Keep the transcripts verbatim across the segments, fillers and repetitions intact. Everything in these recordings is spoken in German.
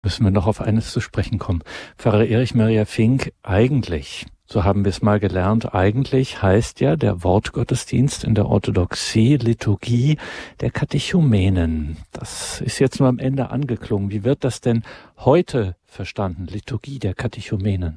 Müssen wir noch auf eines zu sprechen kommen. Pfarrer Erich Maria Fink, eigentlich, so haben wir es mal gelernt, eigentlich heißt ja der Wortgottesdienst in der Orthodoxie Liturgie der Katechumenen. Das ist jetzt nur am Ende angeklungen. Wie wird das denn heute verstanden, Liturgie der Katechumenen?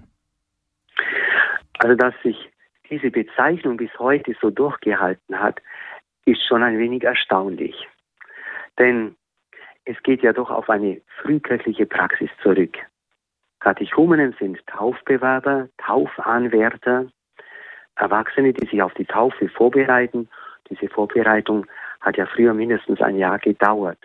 Also, dass sich diese Bezeichnung bis heute so durchgehalten hat, ist schon ein wenig erstaunlich. Denn es geht ja doch auf eine frühkirchliche Praxis zurück. Katechumenen sind Taufbewerber, Taufanwärter, Erwachsene, die sich auf die Taufe vorbereiten. Diese Vorbereitung hat ja früher mindestens ein Jahr gedauert.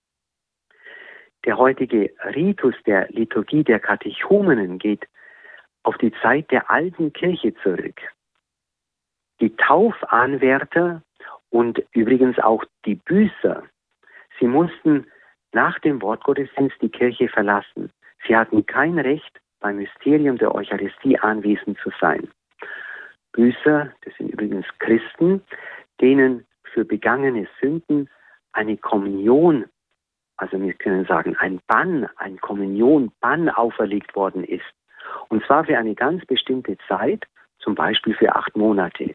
Der heutige Ritus der Liturgie der Katechumenen geht auf die Zeit der alten Kirche zurück. Die Taufanwärter und übrigens auch die Büßer, sie mussten nach dem Wortgottesdienst die Kirche verlassen. Sie hatten kein Recht, beim Mysterium der Eucharistie anwesend zu sein. Büßer, das sind übrigens Christen, denen für begangene Sünden eine Kommunion, also wir können sagen ein Bann, ein Kommunionbann auferlegt worden ist. Und zwar für eine ganz bestimmte Zeit, zum Beispiel für acht Monate.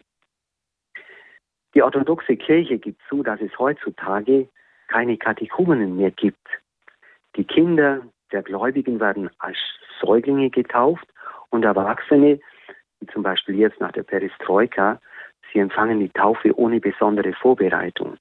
Die orthodoxe Kirche gibt zu, dass es heutzutage keine Katechumenen mehr gibt. Die Kinder der Gläubigen werden als Säuglinge getauft und Erwachsene, wie zum Beispiel jetzt nach der Perestroika, sie empfangen die Taufe ohne besondere Vorbereitung.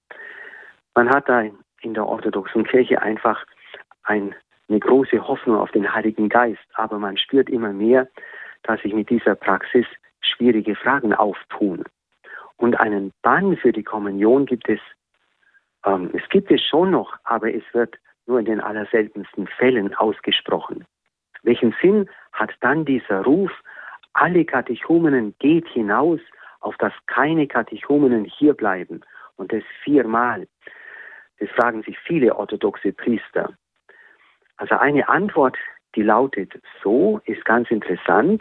Man hat da in der orthodoxen Kirche einfach ein, eine große Hoffnung auf den Heiligen Geist, aber man spürt immer mehr, dass sich mit dieser Praxis schwierige Fragen auftun. Und einen Bann für die Kommunion gibt es Ähm, es gibt es schon noch, aber es wird nur in den allerseltensten Fällen ausgesprochen. Welchen Sinn hat dann dieser Ruf, alle Katechumenen geht hinaus, auf dass keine Katechumenen hier bleiben? Und das viermal. Das fragen sich viele orthodoxe Priester. Also eine Antwort, die lautet so, ist ganz interessant.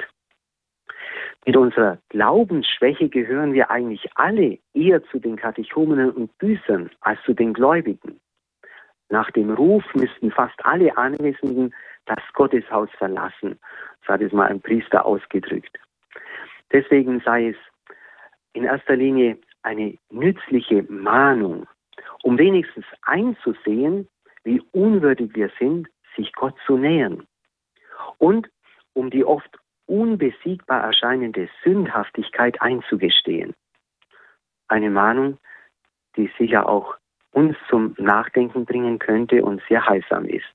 Mit unserer Glaubensschwäche gehören wir eigentlich alle eher zu den Katechumenen und Büßern als zu den Gläubigen. Nach dem Ruf müssten fast alle Anwesenden das Gotteshaus verlassen, so hat es mal ein Priester ausgedrückt. Deswegen sei es in erster Linie eine nützliche Mahnung, um wenigstens einzusehen, wie unwürdig wir sind, sich Gott zu nähern. Und um die oft unbesiegbar erscheinende Sündhaftigkeit einzugestehen. Eine Mahnung, die sicher auch uns zum Nachdenken bringen könnte und sehr heilsam ist.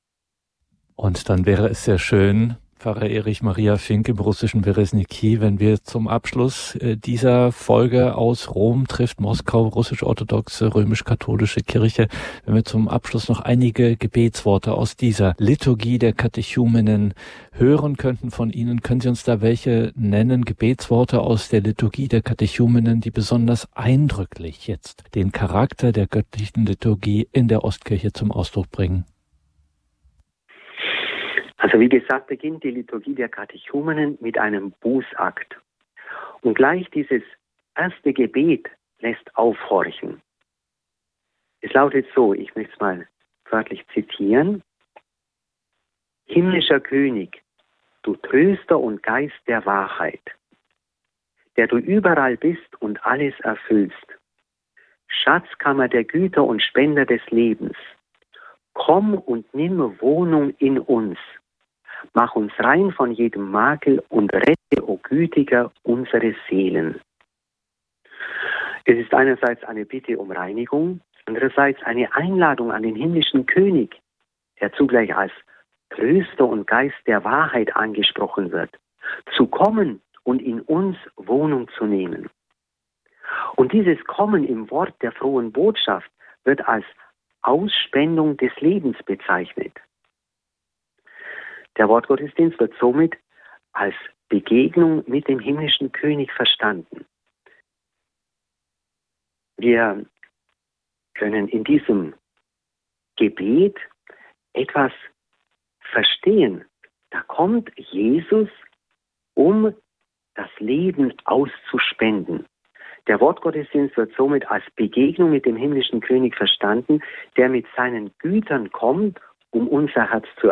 Und dann wäre es sehr schön, Pfarrer Erich Maria Fink im russischen Beresniki, wenn wir zum Abschluss dieser Folge aus Rom trifft Moskau, russisch-orthodoxe, römisch-katholische Kirche, wenn wir zum Abschluss noch einige Gebetsworte aus dieser Liturgie der Katechumenen hören könnten von Ihnen. Können Sie uns da welche nennen, Gebetsworte aus der Liturgie der Katechumenen, die besonders eindrücklich jetzt den Charakter der göttlichen Liturgie in der Ostkirche zum Ausdruck bringen? Also wie gesagt, beginnt die Liturgie der Katechumenen mit einem Bußakt. Und gleich dieses erste Gebet lässt aufhorchen. Es lautet so, ich möchte es mal wörtlich zitieren. Himmlischer König, du Tröster und Geist der Wahrheit, der du überall bist und alles erfüllst, Schatzkammer der Güter und Spender des Lebens, komm und nimm Wohnung in uns. Mach uns rein von jedem Makel und rette, o Gütiger, unsere Seelen. Es ist einerseits eine Bitte um Reinigung, andererseits eine Einladung an den himmlischen König, der zugleich als Tröster und Geist der Wahrheit angesprochen wird, zu kommen und in uns Wohnung zu nehmen. Und dieses Kommen im Wort der frohen Botschaft wird als Ausspendung des Lebens bezeichnet. Der Wortgottesdienst wird somit als Begegnung mit dem himmlischen König verstanden. Wir können in diesem Gebet etwas verstehen. Da kommt Jesus, um das Leben auszuspenden. Der Wortgottesdienst wird somit als Begegnung mit dem himmlischen König verstanden, der mit seinen Gütern kommt, um unser Herz zu